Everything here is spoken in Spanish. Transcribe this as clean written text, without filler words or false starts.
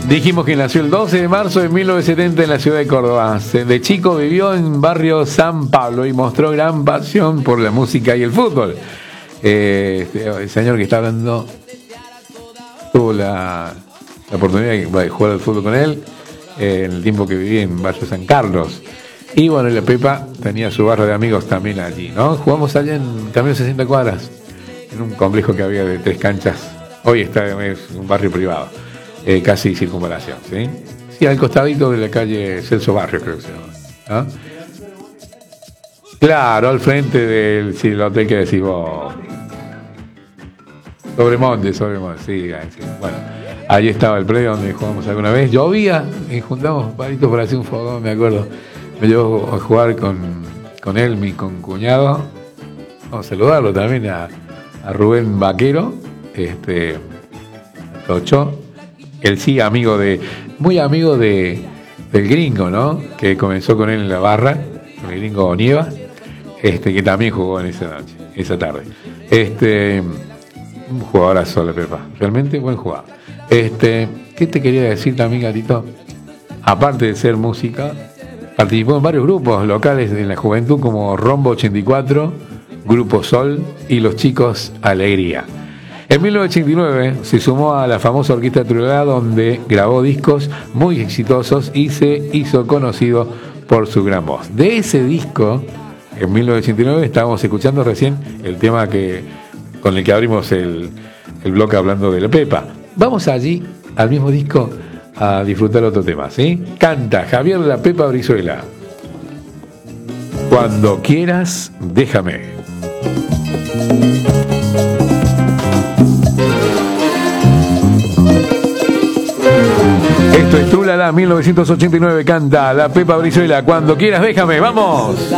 Dijimos que nació el 12 de marzo de 1970 en la ciudad de Córdoba. De chico vivió en barrio San Pablo y mostró gran pasión por la música y el fútbol. El señor que está hablando tuvo la oportunidad de jugar al fútbol con él en el tiempo que vivía en barrio San Carlos. Y bueno, la Pepa tenía su barrio de amigos también allí, ¿no? Jugamos allá en Camino 60 Cuadras, en un complejo que había de 3 canchas. Hoy es un barrio privado. Casi circunvalación, ¿sí? Sí, al costadito de la calle Celso Barrio, creo que se llama. ¿Ah? Claro, al frente del hotel que decís vos. Sobremonte, sí, sí. Bueno, ahí estaba el predio donde jugamos alguna vez. Llovía y juntamos palitos para hacer un fogón, me acuerdo. Me llevó a jugar con él, mi concuñado. Vamos a saludarlo también a Rubén Vaquero, Tocho. Él sí, muy amigo del gringo, ¿no? Que comenzó con él en la barra, con el gringo Nieva, que también jugó en esa tarde. Un jugadorazo la Pepa, realmente buen jugador. ¿Qué te quería decir también, gatito? Aparte de ser música, participó en varios grupos locales en la juventud como Rombo 84, Grupo Sol y Los Chicos Alegría. En 1989 se sumó a la famosa Orquesta Trulá, donde grabó discos muy exitosos y se hizo conocido por su gran voz. De ese disco, en 1989, estábamos escuchando recién el tema con el que abrimos el bloque hablando de la Pepa. Vamos allí, al mismo disco, a disfrutar otro tema, ¿sí? Canta Javier La Pepa Brizuela. Cuando quieras, déjame. Esto es Trulala 1989, canta La Pepa Brizuela. Cuando quieras, déjame, ¡vamos!